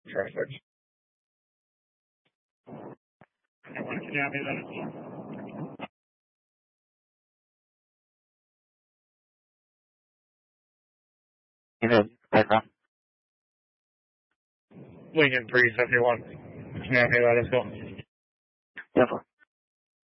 Perfect. Everyone, can you have me then? Lincoln 371. Can you have me that as well? Definitely.